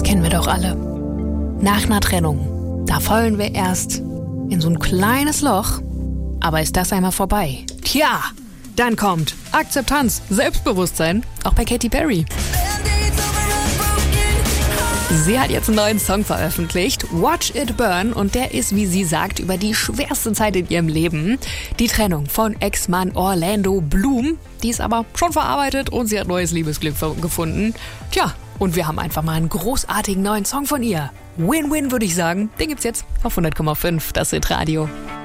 Kennen wir doch alle. Nach einer Trennung, da fallen wir erst in so ein kleines Loch. Aber ist das einmal vorbei? Tja, dann kommt Akzeptanz, Selbstbewusstsein, auch bei Katy Perry. Sie hat jetzt einen neuen Song veröffentlicht, Watch It Burn, und der ist, wie sie sagt, über die schwerste Zeit in ihrem Leben. Die Trennung von Ex-Mann Orlando Bloom, die ist aber schon verarbeitet und sie hat neues Liebesglück gefunden. Tja, und wir haben einfach mal einen großartigen neuen Song von ihr. Win-Win, würde ich sagen. Den gibt's jetzt auf 100,5, das Hit Radio.